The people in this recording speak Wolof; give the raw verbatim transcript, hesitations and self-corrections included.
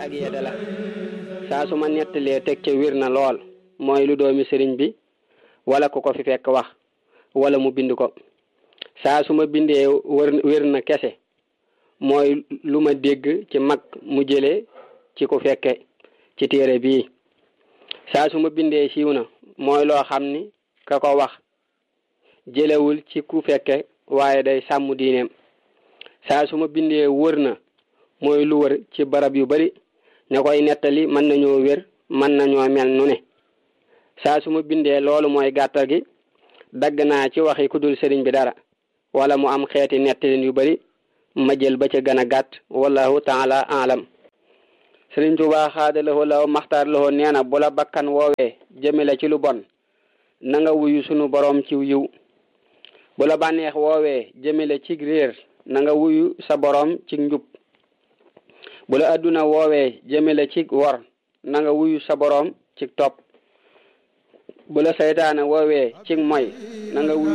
ak yedda la saa su ma nettalee teg ca wér na lool mooy lu doomi sëriñ bi wala ku ko fi fekk wax wala mu bind ko saa su ma bindee wër wér na kese mooy lu ma dégg ci mag mu jëlee ci ku fekke ci téere bii saa su ma bindee siiw na mooy loo xam ni ka ko wax jëlewul ci ku fekke waaye day sàmm diineem saa su ma bindee wër na mooy lu wër ci barab yu bari ña koy nettali mën nañoo wér mën nañoo mel nu ne saa su ma bindee loolu mooy gàttal gi dagg naa ci waxi ku dul sëriñ bi dara wala mu am xeeti nettalin yu bari ma jël ba ca gën a gàtt wallahu taala alam sëriñ Tuubaa xaadalawoo law maxtaar lawoo nee na bu la bakkan woowee jëmale ci lu bon na nga wuyu sunu boroom ci yiw bu la bànneex woowee jëmale ci réer na nga wuyu sa boroom ci njub bu la adduna woowee jëmale ci wor na nga wuyu sa boroom ci topp bu la saytaane woowee ci moy na nga wuyu